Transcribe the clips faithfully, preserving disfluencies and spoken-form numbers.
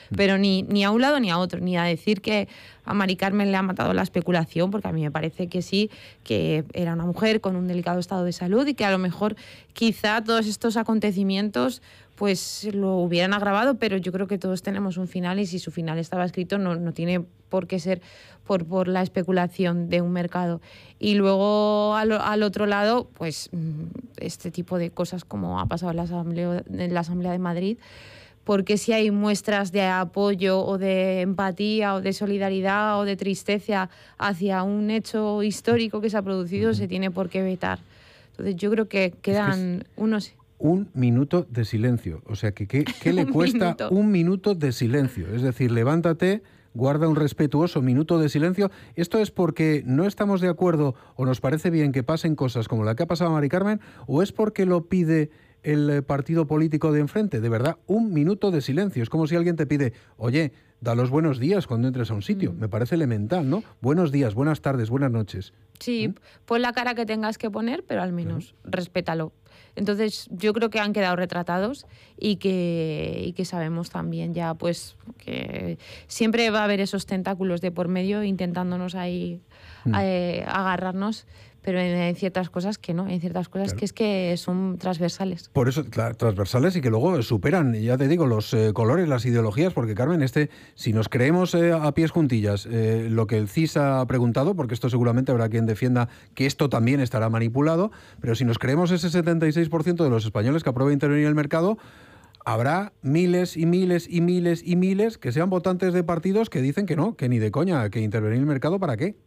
pero ni, ni a un lado ni a otro, ni a decir que a Mari Carmen le ha matado la especulación, porque a mí me parece que sí, que era una mujer con un delicado estado de salud y que a lo mejor quizá todos estos acontecimientos pues lo hubieran agravado, pero yo creo que todos tenemos un final y si su final estaba escrito no, no tiene por qué ser por, por la especulación de un mercado. Y luego al, al otro lado, pues este tipo de cosas como ha pasado en la Asamblea, en la Asamblea de Madrid, porque si hay muestras de apoyo o de empatía o de solidaridad o de tristeza hacia un hecho histórico que se ha producido, uh-huh. se tiene por qué vetar. Entonces yo creo que quedan es que es... unos... Un minuto de silencio. O sea, que ¿qué, qué le cuesta minuto. un minuto de silencio? Es decir, levántate, guarda un respetuoso minuto de silencio. ¿Esto es porque no estamos de acuerdo o nos parece bien que pasen cosas como la que ha pasado a Mari Carmen, o es porque lo pide el partido político de enfrente? De verdad, un minuto de silencio. Es como si alguien te pide, oye, da los buenos días cuando entres a un sitio. Mm. Me parece elemental, ¿no? Buenos días, buenas tardes, buenas noches. Sí, ¿Mm? pon la cara que tengas que poner, pero al menos ¿Mm? respétalo. Entonces yo creo que han quedado retratados y que, y que sabemos también ya pues que siempre va a haber esos tentáculos de por medio intentándonos ahí mm. eh, agarrarnos, pero en, en ciertas cosas que no, en ciertas cosas claro. que es que son transversales. Por eso, claro, transversales y que luego superan, ya te digo, los eh, colores, las ideologías, porque Carmen, este, si nos creemos eh, a pies juntillas eh, lo que el C I S ha preguntado, porque esto seguramente habrá quien defienda que esto también estará manipulado, pero si nos creemos ese setenta y seis por ciento de los españoles que aprueba intervenir en el mercado, habrá miles y miles y miles y miles que sean votantes de partidos que dicen que no, que ni de coña, que intervenir en el mercado, ¿para qué?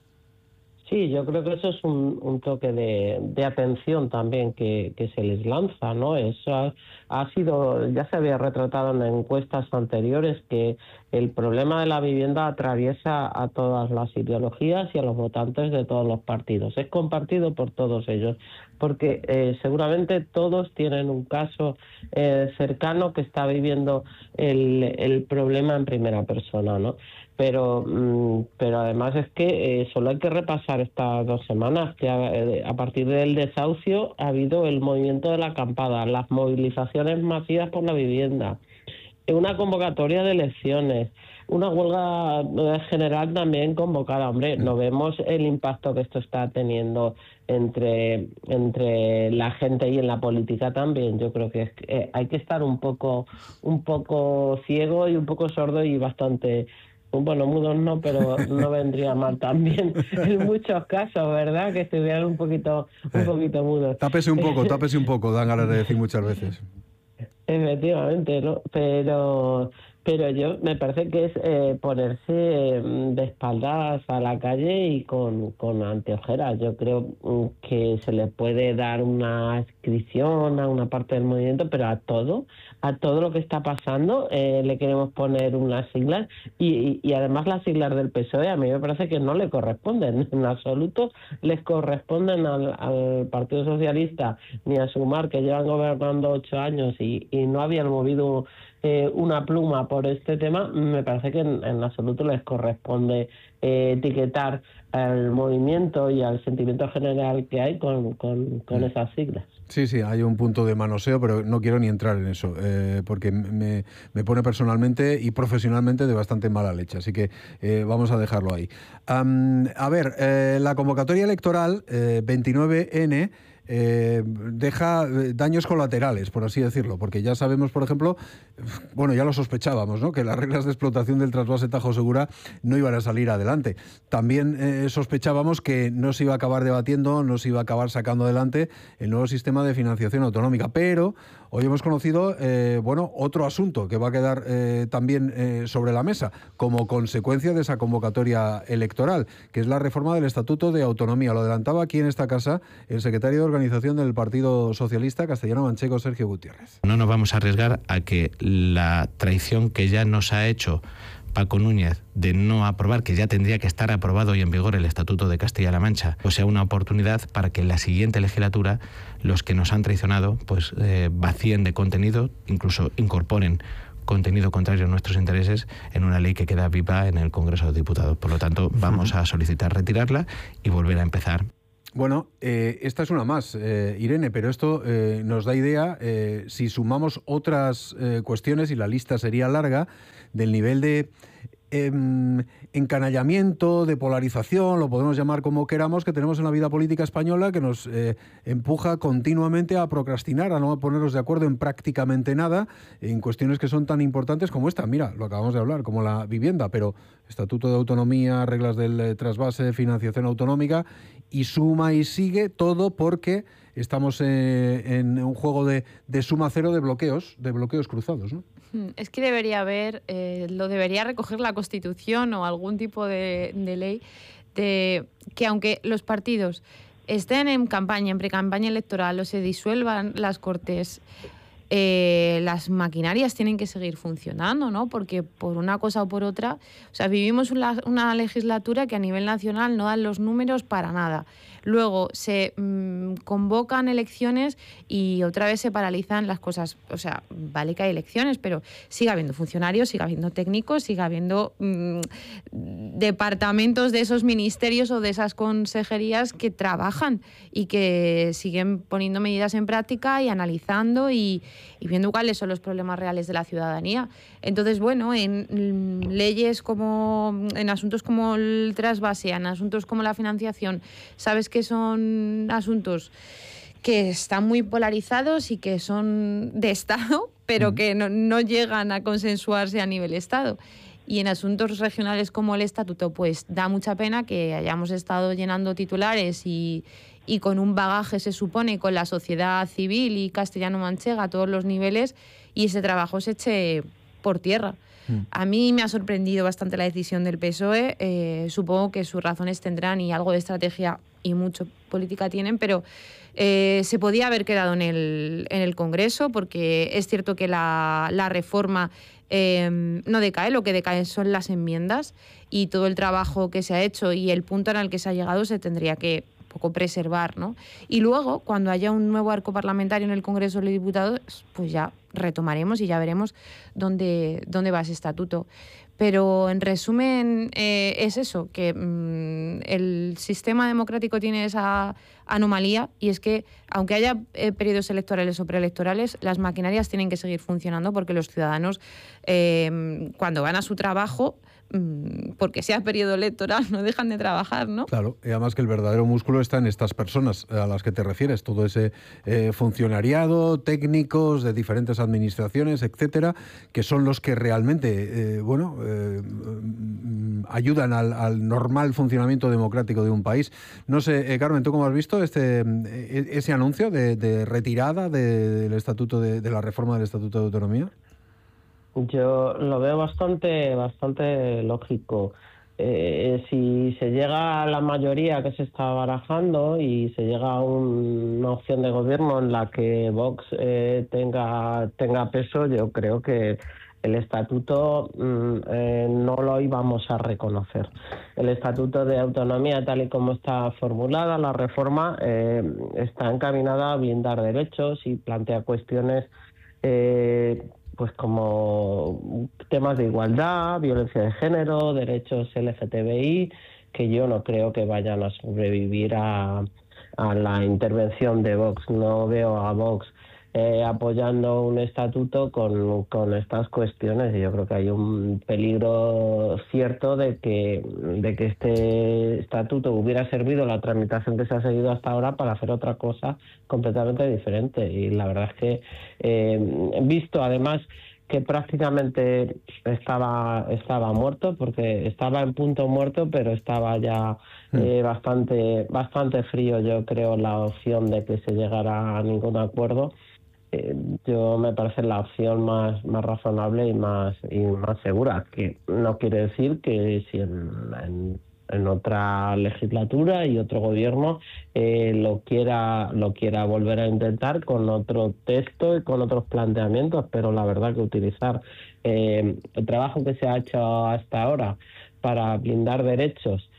Sí, yo creo que eso es un, un toque de, de atención también que, que se les lanza, ¿no? Eso ha, ha sido, ya se había retratado en encuestas anteriores que el problema de la vivienda atraviesa a todas las ideologías y a los votantes de todos los partidos. Es compartido por todos ellos, porque eh, seguramente todos tienen un caso eh, cercano que está viviendo el, el problema en primera persona, ¿no? Pero, pero además es que eh, solo hay que repasar estas dos semanas, que a, a partir del desahucio ha habido el movimiento de la acampada, las movilizaciones masivas por la vivienda, una convocatoria de elecciones, una huelga general también convocada. Hombre, no vemos el impacto que esto está teniendo entre, entre la gente y en la política también. Yo creo que es, eh, hay que estar un poco, un poco ciego y un poco sordo y bastante... Bueno, mudos no, pero no vendría mal también en muchos casos, ¿verdad? Que estuvieran un poquito, un poquito mudos. Tápese un poco, tápese un poco, dan ganas de decir muchas veces. Efectivamente, ¿no? Pero, pero yo me parece que es eh, ponerse de espaldas a la calle y con, con anteojeras. Yo creo que se le puede dar una adscripción a una parte del movimiento, pero a todo, a todo lo que está pasando eh, le queremos poner unas siglas y, y, y además las siglas del P S O E a mí me parece que no le corresponden en absoluto, les corresponden al, al Partido Socialista ni a Sumar, que llevan gobernando ocho años y, y no habían movido eh, una pluma por este tema. Me parece que en, en absoluto les corresponde eh, etiquetar al movimiento y al sentimiento general que hay con, con, con esas siglas. Sí, sí, hay un punto de manoseo, pero no quiero ni entrar en eso, eh, porque me, me pone personalmente y profesionalmente de bastante mala leche, así que eh, vamos a dejarlo ahí. Um, a ver, eh, la convocatoria electoral eh, veintinueve ene Eh, deja daños colaterales, por así decirlo, porque ya sabemos, por ejemplo, bueno, ya lo sospechábamos, ¿no?, que las reglas de explotación del trasvase Tajo Segura no iban a salir adelante. También eh, sospechábamos que no se iba a acabar debatiendo, no se iba a acabar sacando adelante el nuevo sistema de financiación autonómica, pero hoy hemos conocido, eh, bueno, otro asunto que va a quedar eh, también eh, sobre la mesa como consecuencia de esa convocatoria electoral, que es la reforma del Estatuto de Autonomía. Lo adelantaba aquí en esta casa el secretario de Organización del Partido Socialista Castellano-Manchego, Sergio Gutiérrez. No nos vamos a arriesgar a que la traición que ya nos ha hecho Paco Núñez de no aprobar, que ya tendría que estar aprobado y en vigor el Estatuto de Castilla-La Mancha, o sea, una oportunidad para que en la siguiente legislatura los que nos han traicionado pues eh, vacíen de contenido, incluso incorporen contenido contrario a nuestros intereses en una ley que queda viva en el Congreso de Diputados. Por lo tanto, vamos a solicitar retirarla y volver a empezar. Bueno, eh, esta es una más, eh, Irene, pero esto eh, nos da idea, eh, si sumamos otras eh, cuestiones, y la lista sería larga, del nivel de eh, encanallamiento, de polarización, lo podemos llamar como queramos, que tenemos en la vida política española, que nos eh, empuja continuamente a procrastinar, a no ponernos de acuerdo en prácticamente nada, en cuestiones que son tan importantes como esta. Mira, lo acabamos de hablar, como la vivienda, pero Estatuto de Autonomía, reglas del eh, trasvase, financiación autonómica, y suma y sigue todo porque estamos eh, en un juego de, de suma cero de bloqueos, de bloqueos cruzados, ¿no? Es que debería haber, eh, lo debería recoger la Constitución o algún tipo de, de ley, de que aunque los partidos estén en campaña, en pre-campaña electoral, o se disuelvan las Cortes, Eh, las maquinarias tienen que seguir funcionando, ¿no? Porque por una cosa o por otra, o sea, vivimos una, una legislatura que a nivel nacional no dan los números para nada. Luego se mmm, convocan elecciones y otra vez se paralizan las cosas. O sea, vale que hay elecciones, pero sigue habiendo funcionarios, sigue habiendo técnicos, sigue habiendo mmm, departamentos de esos ministerios o de esas consejerías que trabajan y que siguen poniendo medidas en práctica y analizando y y viendo cuáles son los problemas reales de la ciudadanía. Entonces, bueno, en leyes como, en asuntos como el trasvase, en asuntos como la financiación, sabes que son asuntos que están muy polarizados y que son de Estado, pero que no, no llegan a consensuarse a nivel Estado. Y en asuntos regionales como el Estatuto, pues da mucha pena que hayamos estado llenando titulares y, y con un bagaje, se supone, con la sociedad civil y castellano-manchega a todos los niveles, y ese trabajo se eche por tierra. Mm. A mí me ha sorprendido bastante la decisión del P S O E, eh, supongo que sus razones tendrán y algo de estrategia y mucho política tienen, pero eh, se podía haber quedado en el, en el Congreso, porque es cierto que la, la reforma eh, no decae, lo que decae son las enmiendas y todo el trabajo que se ha hecho y el punto en el que se ha llegado se tendría que poco preservar, ¿no? Y luego, cuando haya un nuevo arco parlamentario en el Congreso de los Diputados, pues ya retomaremos y ya veremos dónde, dónde va ese estatuto. Pero, en resumen, eh, es eso, que mmm, el sistema democrático tiene esa anomalía, y es que, aunque haya eh, periodos electorales o preelectorales, las maquinarias tienen que seguir funcionando porque los ciudadanos, eh, cuando van a su trabajo, porque sea periodo electoral, no dejan de trabajar, ¿no? Claro, y además que el verdadero músculo está en estas personas a las que te refieres, todo ese eh, funcionariado, técnicos de diferentes administraciones, etcétera, que son los que realmente, eh, bueno, eh, ayudan al, al normal funcionamiento democrático de un país. No sé, eh, Carmen, ¿tú cómo has visto este ese anuncio de, de retirada de, del estatuto de, de la reforma del Estatuto de Autonomía? Yo lo veo bastante bastante lógico. Eh, si se llega a la mayoría que se está barajando y se llega a un, una opción de gobierno en la que Vox eh, tenga tenga peso, yo creo que el estatuto mm, eh, no lo íbamos a reconocer. El estatuto de autonomía, tal y como está formulada, la reforma eh, está encaminada a blindar derechos y plantea cuestiones eh, pues como temas de igualdad, violencia de género, derechos L G T B I, que yo no creo que vayan a sobrevivir a, a la intervención de Vox. No veo a Vox eh, apoyando un estatuto con, con estas cuestiones, y yo creo que hay un peligro cierto de que, de que este estatuto hubiera servido la tramitación que se ha seguido hasta ahora para hacer otra cosa completamente diferente. Y la verdad es que eh, he visto además que prácticamente estaba estaba muerto, porque estaba en punto muerto, pero estaba ya eh, bastante bastante frío, yo creo, la opción de que se llegara a ningún acuerdo. Eh, yo me parece la opción más más razonable y más y más segura, que no quiere decir que si en, en, en otra legislatura y otro gobierno eh, lo quiera lo quiera volver a intentar con otro texto y con otros planteamientos, pero la verdad que utilizar eh, el trabajo que se ha hecho hasta ahora para blindar derechos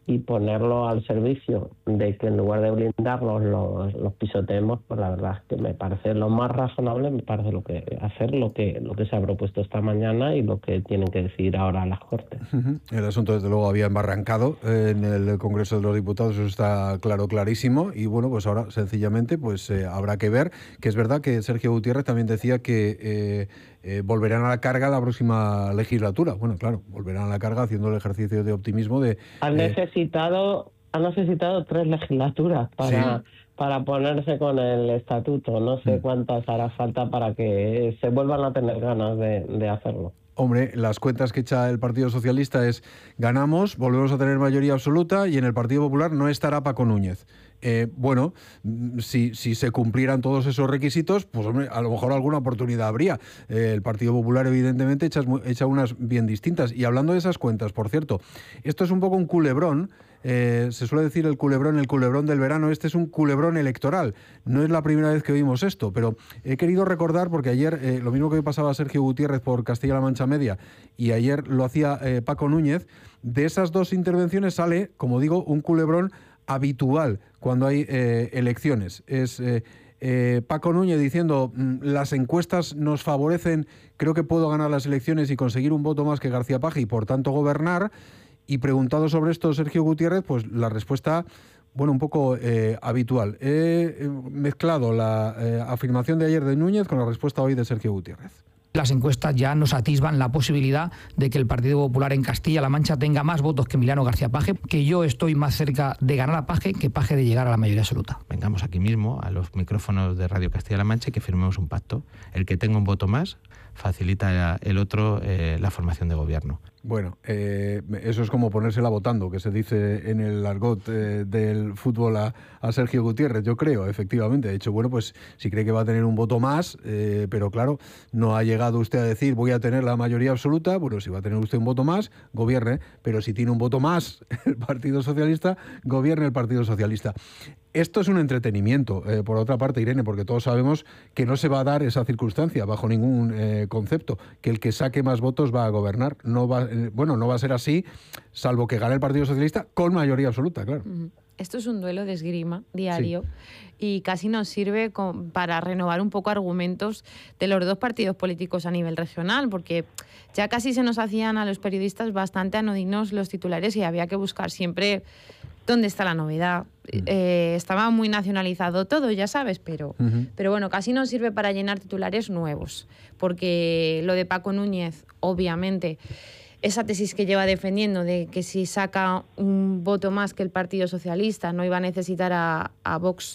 y ponerlo al servicio de que en lugar de blindarlos los, los pisoteemos, pues la verdad es que me parece lo más razonable, me parece lo que hacer lo que lo que se ha propuesto esta mañana y lo que tienen que decidir ahora las Cortes. Uh-huh. El asunto desde luego había embarrancado en el Congreso de los Diputados, eso está claro, clarísimo, y bueno, pues ahora sencillamente pues eh, habrá que ver, que es verdad que Sergio Gutiérrez también decía que eh, eh, volverán a la carga la próxima legislatura. Bueno, claro, volverán a la carga haciendo el ejercicio de optimismo de... Han eh, necesitado han necesitado tres legislaturas para, ¿sí? para ponerse con el estatuto. No sé cuántas hará falta para que se vuelvan a tener ganas de, de hacerlo. Hombre, las cuentas que echa el Partido Socialista es ganamos, volvemos a tener mayoría absoluta y en el Partido Popular no estará Paco Núñez. Eh, bueno, si, si se cumplieran todos esos requisitos, pues hombre, a lo mejor alguna oportunidad habría. Eh, el Partido Popular evidentemente echa, echa unas bien distintas. Y hablando de esas cuentas, por cierto, esto es un poco un culebrón. Eh, se suele decir el culebrón, el culebrón del verano. Este es un culebrón electoral. No es la primera vez que oímos esto, pero he querido recordar, porque ayer, eh, lo mismo que pasaba Sergio Gutiérrez por Castilla-La Mancha Media, y ayer lo hacía eh, Paco Núñez, de esas dos intervenciones sale, como digo, un culebrón habitual cuando hay eh, elecciones. Es eh, eh, Paco Núñez diciendo las encuestas nos favorecen, creo que puedo ganar las elecciones y conseguir un voto más que García Paje y por tanto gobernar. Y preguntado sobre esto Sergio Gutiérrez, pues la respuesta, bueno, un poco eh, habitual. He mezclado la eh, afirmación de ayer de Núñez con la respuesta hoy de Sergio Gutiérrez. Las encuestas ya nos atisban la posibilidad de que el Partido Popular en Castilla-La Mancha tenga más votos que Emiliano García Paje, que yo estoy más cerca de ganar a Paje que Paje de llegar a la mayoría absoluta. Vengamos aquí mismo a los micrófonos de Radio Castilla-La Mancha y que firmemos un pacto. El que tenga un voto más facilita el otro eh, la formación de gobierno. Bueno, eh, eso es como ponérsela votando, que se dice en el argot eh, del fútbol a, a Sergio Gutiérrez, yo creo, efectivamente. De hecho, bueno, pues si cree que va a tener un voto más, eh, pero claro, no ha llegado usted a decir voy a tener la mayoría absoluta, bueno, si va a tener usted un voto más, gobierne, pero si tiene un voto más el Partido Socialista, gobierne el Partido Socialista. Esto es un entretenimiento, eh, por otra parte, Irene, porque todos sabemos que no se va a dar esa circunstancia bajo ningún eh, concepto, que el que saque más votos va a gobernar. No va, eh, bueno, no va a ser así, salvo que gane el Partido Socialista con mayoría absoluta, claro. Esto es un duelo de esgrima diario, sí, y casi nos sirve con, para renovar un poco argumentos de los dos partidos políticos a nivel regional, porque ya casi se nos hacían a los periodistas bastante anodinos los titulares y había que buscar siempre dónde está la novedad. Mm. Eh, estaba muy nacionalizado todo, ya sabes, pero, uh-huh. pero bueno, casi nos sirve para llenar titulares nuevos, porque lo de Paco Núñez, obviamente, esa tesis que lleva defendiendo de que si saca un voto más que el Partido Socialista no iba a necesitar a, a Vox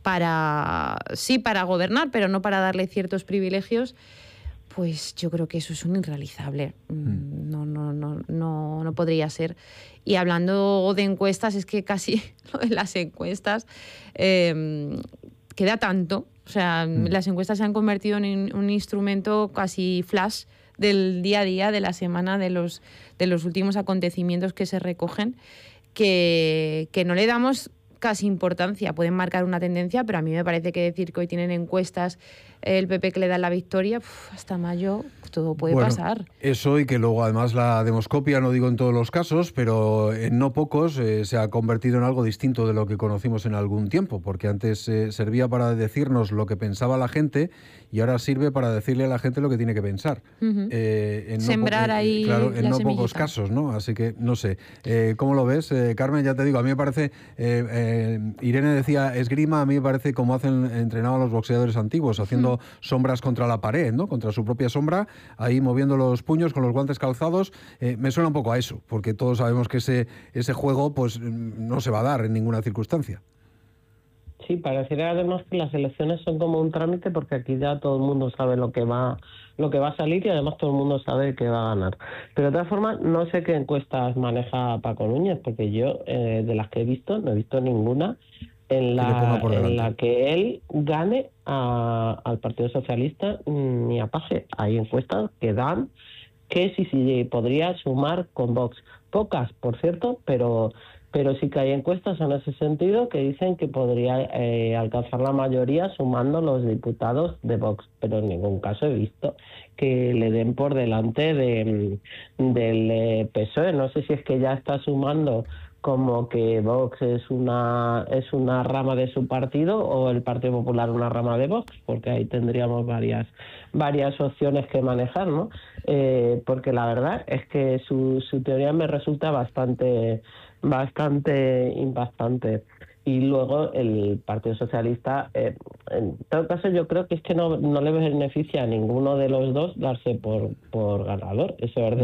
para, sí, para gobernar, pero no para darle ciertos privilegios, pues yo creo que eso es un irrealizable. Mm. No, no, no, no, no podría ser. Y hablando de encuestas, es que casi lo de las encuestas eh, queda tanto. O sea, mm. las encuestas se han convertido en un instrumento casi flash del día a día, de la semana, de los, de los últimos acontecimientos que se recogen, que, que no le damos casi importancia. Pueden marcar una tendencia, pero a mí me parece que decir que hoy tienen encuestas el P P que le da la victoria, uf, hasta mayo todo puede bueno, pasar. Eso, y que luego además la demoscopia, no digo en todos los casos, pero en no pocos eh, se ha convertido en algo distinto de lo que conocimos en algún tiempo, porque antes eh, servía para decirnos lo que pensaba la gente y ahora sirve para decirle a la gente lo que tiene que pensar. Uh-huh. eh, en Sembrar no po- ahí eh, Claro, en la no semillita. Pocos casos, ¿no? Así que, no sé. Eh, ¿Cómo lo ves, eh, Carmen? Ya te digo, a mí me parece... Eh, eh, Irene decía esgrima, a mí me parece como hacen entrenaban los boxeadores antiguos, haciendo uh-huh. sombras contra la pared, ¿no? Contra su propia sombra, ahí moviendo los puños con los guantes calzados. Eh, me suena un poco a eso, porque todos sabemos que ese, ese juego pues no se va a dar en ninguna circunstancia. Sí, parecería además que las elecciones son como un trámite, porque aquí ya todo el mundo sabe lo que va lo que va a salir y además todo el mundo sabe que va a ganar. Pero de todas formas, no sé qué encuestas maneja Paco Núñez, porque yo, eh, de las que he visto, no he visto ninguna en la, en la que él gane a, al Partido Socialista ni a Paje. Hay encuestas que dan que sí, sí podría sumar con Vox. Pocas, por cierto, pero... pero sí que hay encuestas en ese sentido que dicen que podría eh, alcanzar la mayoría sumando los diputados de Vox, pero en ningún caso he visto que le den por delante de, del eh, P S O E. No sé si es que ya está sumando como que Vox es una es una rama de su partido o el Partido Popular una rama de Vox, porque ahí tendríamos varias varias opciones que manejar, ¿no? Eh, porque la verdad es que su, su teoría me resulta bastante bastante impactante. Y luego el Partido Socialista, eh, en todo caso yo creo que es que no, no le beneficia a ninguno de los dos darse por, por ganador. Eso es de